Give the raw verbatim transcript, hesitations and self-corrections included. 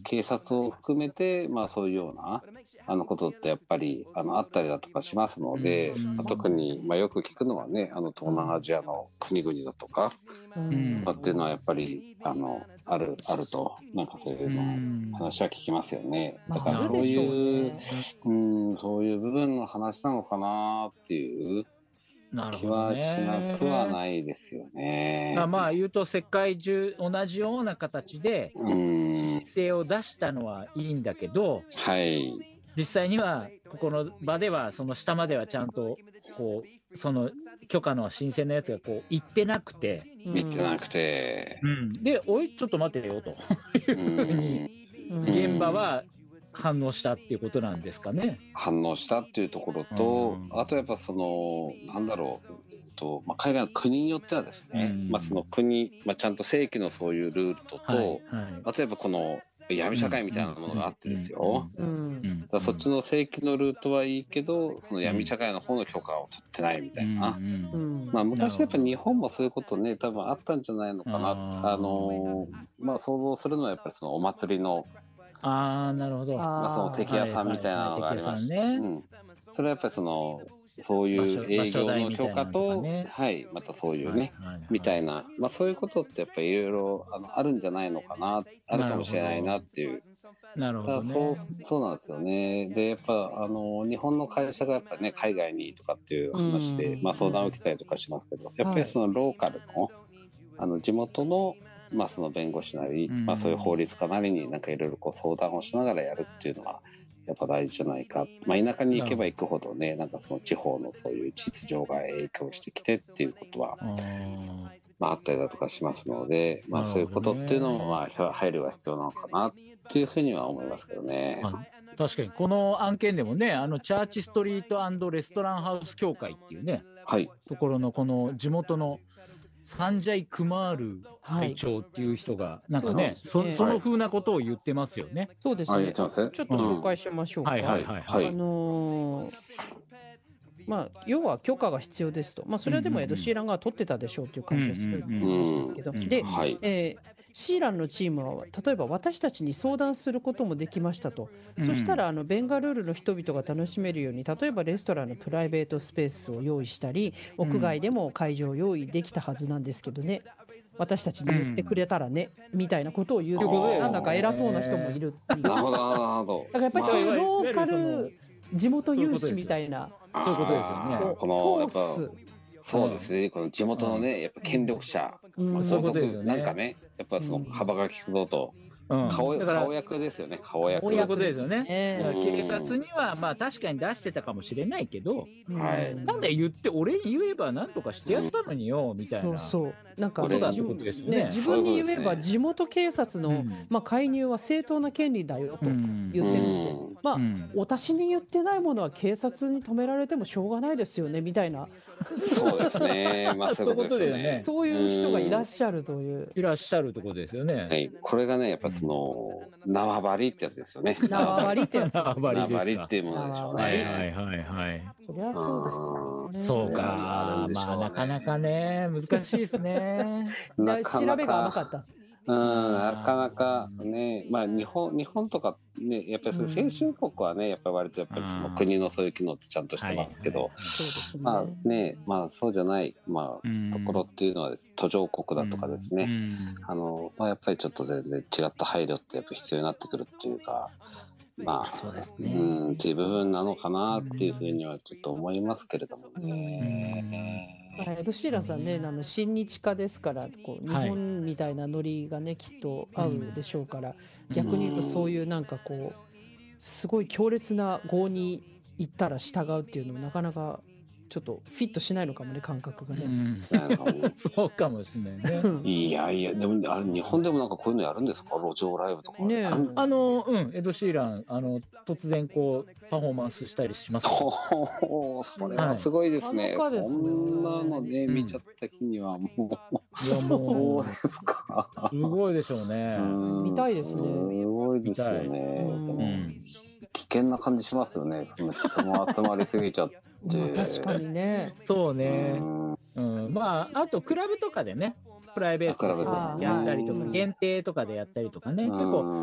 警察を含めて、まあ、そういうようなあのことってやっぱりあのあったりだとかしますので、 うんまあ、特に、まあ、よく聞くのはねあの東南アジアの国々だとか、 ううんん、っていうのはやっぱりあのあるあるとなんかそういうの話は聞きますよね。だからそういう、うん、そういう部分の話なのかなっていう気はしなくはないですよね。 まあ、まあ言うと世界中同じような形で申請を出したのはいいんだけど、 はい、 実際にはここの場ではその下まではちゃんとこうその許可の申請のやつがこう行ってなくて、 行ってなくて、 うん、でおいちょっと待てよというふうに現場は反応したっていうことなんですかね。 反応したっていうところと、あとやっぱそのなんだろうと、まあ、海外の国によってはですね、まあ、その国、まあ、ちゃんと正規のそういうルールとと、はいはい、あとやっぱこの闇社会みたいなものがあってですよ、だからそっちの正規のルートはいいけどその闇社会の方の許可を取ってないみたいな、うんうん、まあ、昔やっぱ日本もそういうことね多分あったんじゃないのかな、あ、あのまあ、想像するのはやっぱりそのお祭りのあーなるほど、 まあ、その敵屋さんみたいなのがありまして、はいはいはいね、うん、それはやっぱりそのそういう営業の許可と、ね、はい、またそういうね、はいはいはい、みたいな、まあ、そういうことってやっぱりいろいろあるんじゃないのかな、あるかもしれないなっていう。 なるほど、ね、 そうそうなんですよね。でやっぱあの日本の会社がやっぱね海外にとかっていう話で、まあ、相談を受けたりとかしますけど、やっぱりそのローカルの、はい、あの地元のまあ、その弁護士なり、うんまあ、そういう法律家なりになんかいろいろ相談をしながらやるっていうのはやっぱ大事じゃないか、まあ、田舎に行けば行くほどねなんかその地方のそういう秩序が影響してきてっていうことは、まあ、あったりだとかしますので、まあ、そういうことっていうのもまあ配慮が必要なのかなっていうふうには思いますけどね。 確かにこの案件でもねあのチャーチストリート&レストランハウス協会っていうね、はい、ところのこの地元のサンジャイ・クマール会長っていう人が、はい、なんかね、そ, その風なことを言ってますよね。 そうですね。ちょっと紹介しましょうか。あのー、まあ要は許可が必要ですと。まあそれはでもエド・シーランが取ってたでしょうっていう感じがするんですけど、で、はい、えーシーランのチームは例えば私たちに相談することもできましたと、うん、そしたらあのベンガルールの人々が楽しめるように例えばレストランのプライベートスペースを用意したり屋外でも会場を用意できたはずなんですけどね、私たちに言ってくれたらね、うん、みたいなことを言うと、うん、なんだか偉そうな人もいるっていう。なるほどなるほど。だからやっぱりそういうローカル地元有志みたいなそういうことですよね。 このやっぱそうですね、この地元のねやっぱ権力者、うんまあ、皇族なんかねやっぱその幅が利くぞと、うん、顔, 顔役ですよね顔役。 そういうことですよね、えー、警察にはまあ確かに出してたかもしれないけど、はい、なんで言って俺に言えば何とかしてやったのによ、うん、みたいな。 そうそうなんかことだってことですよね。 ね自分に言えば地元警察の、うんまあ、介入は正当な権利だよと言ってるので、うん、まあ、うん、お達しに言ってないものは警察に止められてもしょうがないですよねみたいな。 そうですね、まあ、そういうことですよね。 そういう人がいらっしゃるという、 いらっしゃるところですよね。 はい、これがねやっぱその縄張りってやつですよね。 縄張りってやつ縄張り縄張りっていうものでしょうね。 はいはいはいはい。 そりゃそうですよね。 そうか、まあなかなかね難しいですね。 なかなか調べが甘かった。 うん、なかなかね、まあ日本日本とかねやっぱり先進国はねやっぱり割とやっぱりその国のそういう機能ってちゃんとしてますけど、まあねまあそうじゃないまあところっていうのはです、途上国だとかですね、あのまあやっぱりちょっと全然違った配慮ってやっぱ必要になってくるっていうか。まあそうですね、うんっていう部分なのかなっていうふうにはちょっと思いますけれどもね。 エド・シーランさんね、あの親日家ですからこう日本みたいなノリがね、はい、きっと合うでしょうから、うん、逆に言うとそういうなんかこうすごい強烈な郷に行ったら従うっていうのもなかなかちょっとフィットしないのかもね感覚がね、うん、 そうかもしれないね。 いやいやでもあれ日本でもなんかこういうのやるんですか路上ライブとかね。あのうんエド・シーランあの突然こうパフォーマンスしたりします。 おそれはすごいですね、はい、そんなのね、うん、見ちゃった日にはもういやもうそうですかすごいでしょうね。 見たいですね。 すごいですよね。でも、うん、危険な感じしますよねその人も集まりすぎちゃって確かにね。 そうね。うん、まああとクラブとかでねプライベートでやったりとか限定とかでやったりとかね結構